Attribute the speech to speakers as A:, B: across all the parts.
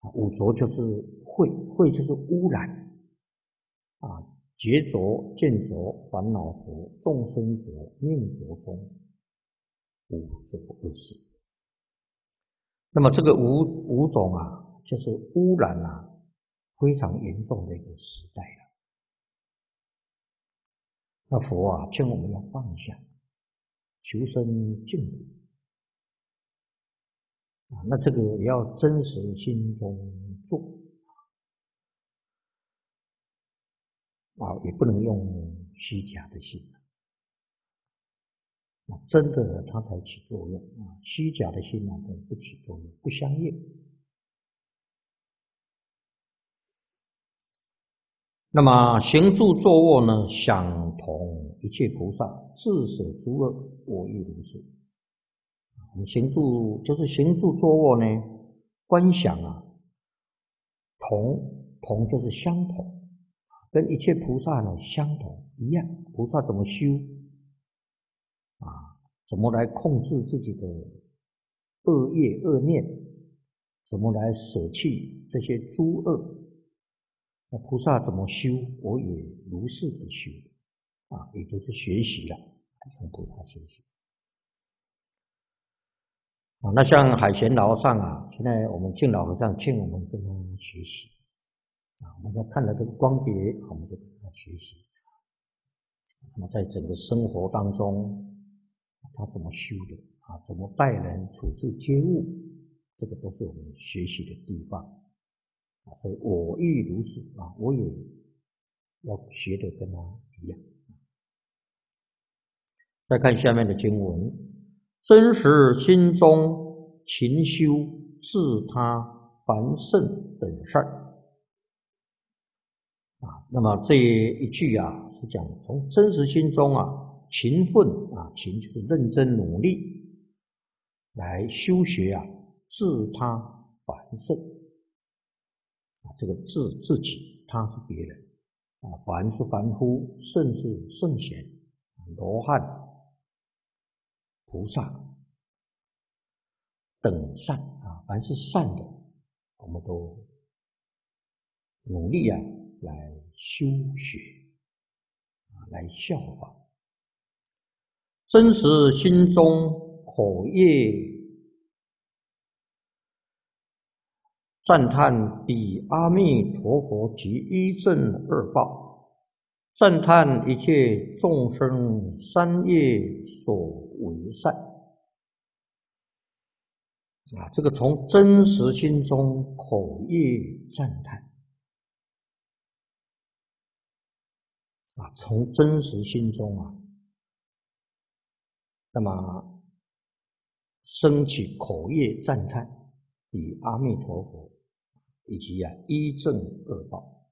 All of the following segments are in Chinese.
A: 五浊就是秽，秽就是污染啊，劫浊、见浊、烦恼浊、众生浊、命浊中五浊而事。那么这个五种啊，就是污染啊非常严重的一个时代了。那佛啊，劝我们要放下，求生净土啊。那这个也要真实心中做啊，也不能用虚假的心啊，真的它才起作用啊，虚假的心啊不起作用，不相应。那么行住坐卧呢，想同一切菩萨，自舍诸恶，我亦如是。我们行住就是行住坐卧呢，观想啊，同就是相同，跟一切菩萨呢相同一样。菩萨怎么修啊？怎么来控制自己的恶业恶念？怎么来舍弃这些诸恶？那菩萨怎么修，我也如是的修啊，也就是学习了，向菩萨学习啊。那像海贤老和尚啊，现在我们敬老和尚劝我们跟他学习啊，我们在看了这个光碟，我们就跟他学习。那么在整个生活当中，他怎么修的啊？怎么待人处事接物，这个都是我们学习的地方啊。所以我亦如是啊，我也要学的跟他一样。再看下面的经文：真实心中勤修自他凡圣等事啊。那么这一句啊，是讲从真实心中啊，勤奋啊，勤就是认真努力来修学啊，自他凡圣啊。这个自己，他是别人啊，凡是凡夫，圣是圣贤，罗汉、菩萨等善啊，凡是善的，我们都努力啊来修学啊，来效仿。真实心中口业赞叹彼阿弥陀佛及一正二报，赞叹一切众生三业所为善啊。这个从真实心中口业赞叹啊，从真实心中啊，那么升起口业赞叹彼阿弥陀佛以及一正二报。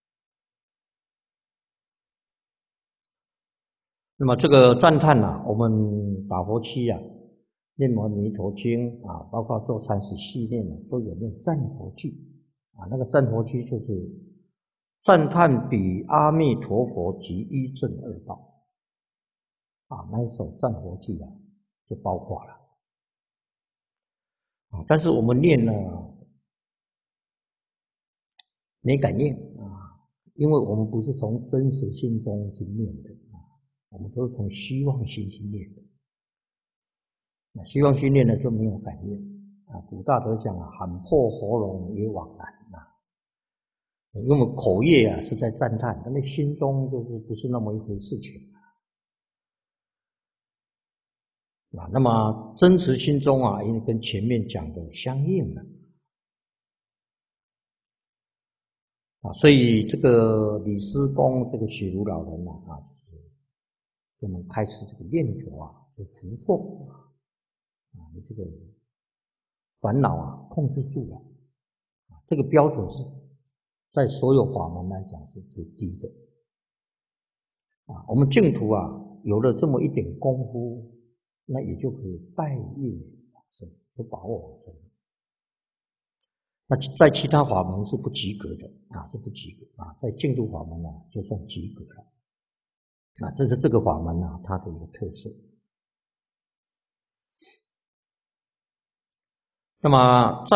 A: 那么这个赞叹啊，我们打佛七啊，念摩弥陀经啊，包括做30系列呢，都有念赞佛句啊。那个赞佛句就是赞叹彼阿弥陀佛及一正二报啊，那一首赞佛句啊，就包括了啊。但是我们念呢，没感应啊，因为我们不是从真实心中去念的啊，我们都是从虚妄心去念的。那虚妄心念呢，就没有感应啊。古大德讲啊，喊破喉咙也枉然啊。因为口业啊是在赞叹，但那心中就是不是那么一回事情啊。那么真实心中啊，因为跟前面讲的相应了啊，所以这个李师公这个雪如老人啊，就是我们开始这个念头啊，就伏佛啊，你这个烦恼啊控制住了啊，这个标准是在所有法门来讲是最低的啊。我们净土啊有了这么一点功夫，那也就可以带业往生，就把握往生。那在其他法门是不及格的啊，是不及格啊。在净土法门啊，就算及格了啊。这是这个法门啊，它的一个特色。那么